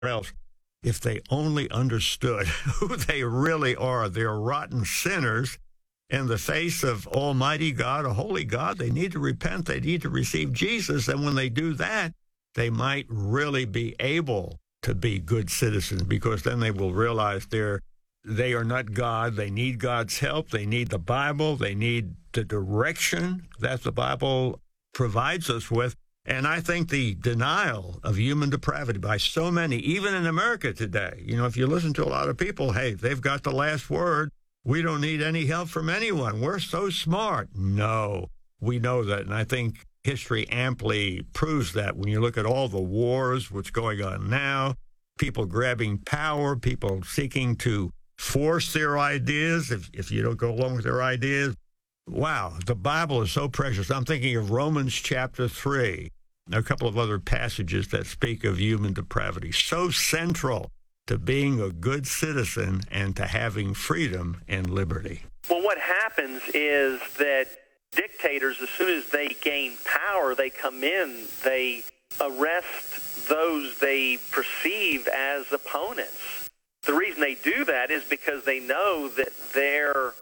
else, if they only understood who they really are. They're rotten sinners in the face of Almighty God, a holy God. They need to repent. They need to receive Jesus. And when they do that, they might really be able to be good citizens, because then they will realize they are not God. They need God's help. They need the Bible. They need the direction that the Bible provides us with. And I think the denial of human depravity by so many, even in America today, if you listen to a lot of people, hey, they've got the last word. We don't need any help from anyone. We're so smart. No, we know that. And I think history amply proves that when you look at all the wars, what's going on now, people grabbing power, people seeking to force their ideas if you don't go along with their ideas. Wow, the Bible is so precious. I'm thinking of Romans chapter 3, a couple of other passages that speak of human depravity. So central to being a good citizen and to having freedom and liberty. Well, what happens is that dictators, as soon as they gain power, they come in, they arrest those they perceive as opponents. The reason they do that is because they know that their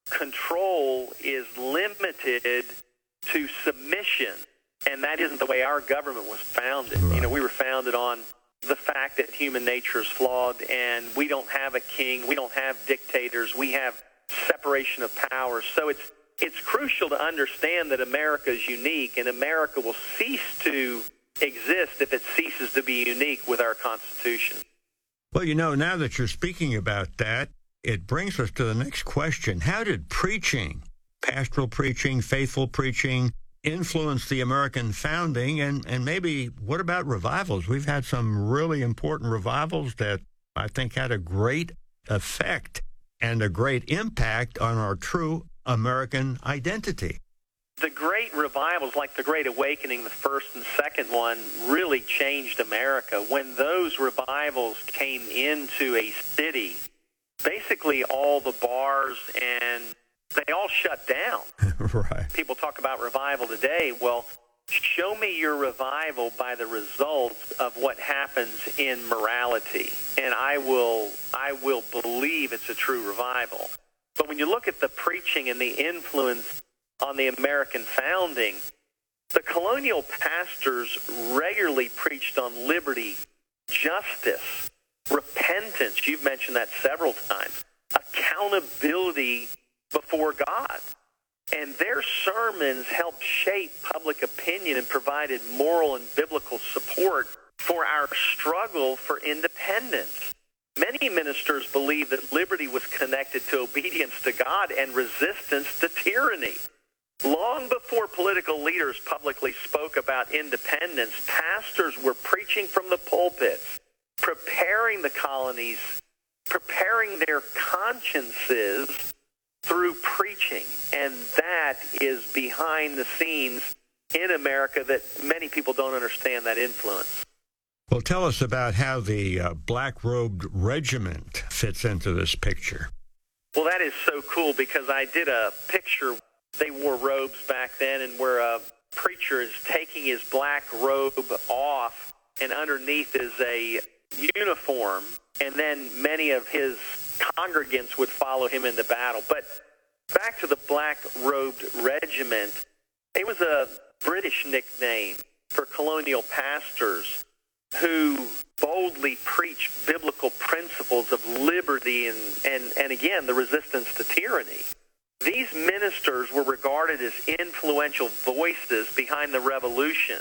control is limited to submission, and that isn't the way our government was founded. Right. We were founded on the fact that human nature is flawed, and we don't have a king, we don't have dictators, we have separation of powers. So it's crucial to understand that America is unique, and America will cease to exist if it ceases to be unique with our Constitution. Well, now that you're speaking about that, it brings us to the next question. How did preaching, pastoral preaching, faithful preaching, influence the American founding? And maybe what about revivals? We've had some really important revivals that I think had a great effect and a great impact on our true American identity. The great revivals, like the Great Awakening, the first and second one, really changed America. When those revivals came into a city, basically all the bars and they all shut down. Right. People talk about revival today. Well, show me your revival by the results of what happens in morality, and I will believe it's a true revival. But when you look at the preaching and the influence on the American founding, the colonial pastors regularly preached on liberty, justice, repentance, you've mentioned that several times, accountability before God. And their sermons helped shape public opinion and provided moral and biblical support for our struggle for independence. Many ministers believed that liberty was connected to obedience to God and resistance to tyranny. Long before political leaders publicly spoke about independence, pastors were preaching from the pulpits, preparing the colonies, preparing their consciences through preaching. And that is behind the scenes in America that many people don't understand that influence. Well, tell us about how the black-robed regiment fits into this picture. Well, that is so cool because I did a picture. They wore robes back then, and where a preacher is taking his black robe off, and underneath is a uniform, and then many of his congregants would follow him into battle. But back to the black-robed regiment, it was a British nickname for colonial pastors who boldly preached biblical principles of liberty and again, the resistance to tyranny. These ministers were regarded as influential voices behind the revolution.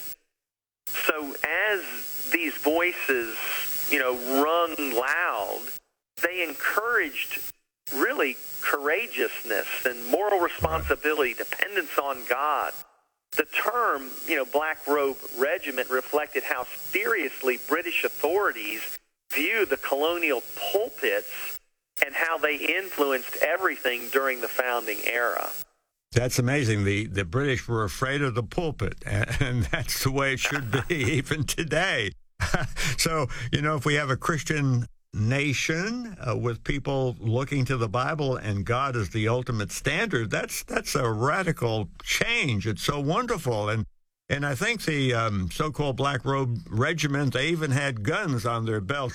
So as these voices, rung loud, they encouraged really courageousness and moral responsibility, dependence on God. The term, Black Robe Regiment reflected how seriously British authorities viewed the colonial pulpits and how they influenced everything during the founding era. That's amazing. The British were afraid of the pulpit, and that's the way it should be even today. So, if we have a Christian nation with people looking to the Bible and God as the ultimate standard, that's a radical change. It's so wonderful. And And I think the so-called Black Robe Regiment, they even had guns on their belts.